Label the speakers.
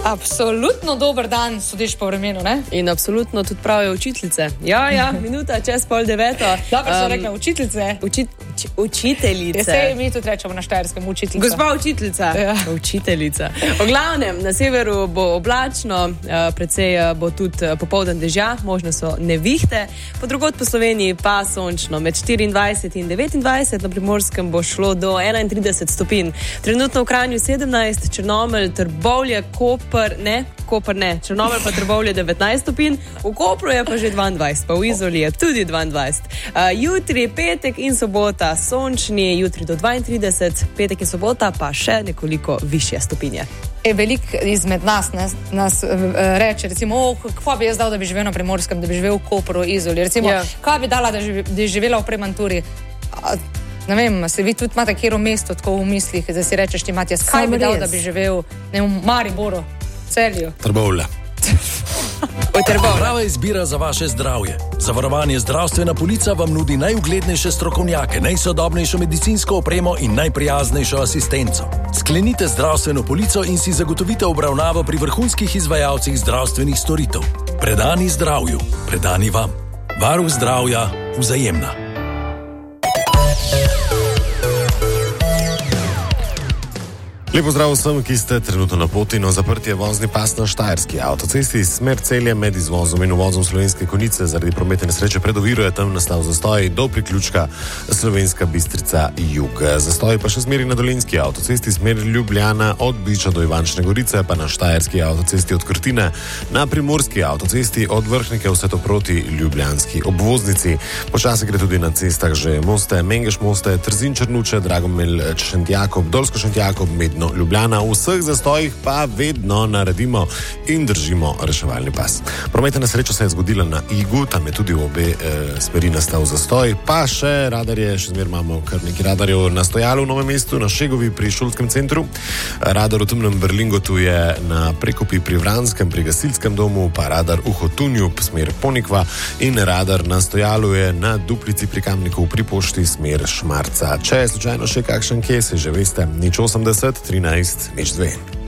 Speaker 1: Absolutno dober dan, sodiš po vremenu, ne?
Speaker 2: In absolutno tudi pravijo učiteljice. Ja, minuta, čez 8:30.
Speaker 1: Dobro so rekla učiteljice.
Speaker 2: Učiteljice.
Speaker 1: Sej mi tudi rečemo na Štajerskem učiteljica.
Speaker 2: Gospa učiteljica. Ja. Učiteljica. V glavnem, na severu bo oblačno, precej bo tudi popoldan dežja, možno so nevihte, po drugod po Sloveniji pa sončno. Med 24 in 29 na Primorskem bo šlo do 31 stopinj. Trenutno v Kranju 17, Črnomelj, Trbovlje, Koper ne, Črnomelj pa Trbovlje 19 stopinj, v Kopru je pa že 22, pa v Izoli je tudi 22. Jutri, petek in sobota sončni, jutri do 32, petek in sobota pa še nekoliko višje stopinje.
Speaker 1: Veliko izmed nas reče, recimo, kva bi jaz dal, da bi živel na Primorskem, da bi živel v Kopru, Izoli, recimo, kaj bi dala, da bi živela v Premanturi. Ne vem, se vi tudi imate kjero mesto tako v mislih, da si rečeš ti, Matjas, kaj bi dal, da bi živel v Mariboru, Celju?
Speaker 3: Trbovlje. Prava izbira za vaše zdravje. Zavarovanje Zdravstvena polica vam nudi najuglednejše strokovnjake, najsodobnejšo medicinsko opremo in najprijaznejšo asistenco. Sklenite zdravstveno polico in si zagotovite obravnavo pri vrhunskih izvajalcih zdravstvenih storitev. Predani zdravju, predani vam. Varuh zdravja, Vzajemna.
Speaker 4: Lepo zdrav vsem, ki ste trenutno na poti, no zaprti je vozni pas na Štajerski avtocesti, smer Celje med izvozom in uvozom Slovenske Konjice. Zaradi prometne nesreče pred oviro je tam nastal zastoj do priključka Slovenska Bistrica jug. Zastoj pa še smeri na Dolenjski avtocesti, smer Ljubljana od Biča do Ivančne Gorice, pa na Štajerski avtocesti od Krtine, na Primorski avtocesti od Vrhnike vse to proti ljubljanski obvoznici. Počasi gre tudi na cestah že Moste, Mengeš Moste, Trzin Črnuče, Dragomel Šentjakob, Dolsko Šentjakob, Ljubljana. V vseh zastojih pa vedno naredimo in držimo reševalni pas. Prometna nesreča se je zgodila na Igu, tam je tudi v obe smeri nastal zastoj, pa še radarje, še zmer imamo kar nekaj radarjev na stojalu v Novem mestu, na Šegovi pri Šolskem centru. Radar v Temnem Berlingotu je na Prekopi pri Vranskem, pri Gasilskem domu, pa radar v Hotunju, smer Ponikva, in radar na stojalu je na Duplici pri Kamniku pri pošti, smer Šmarca. Če je slučajno še kakšen kje, se že veste, 080 13 02.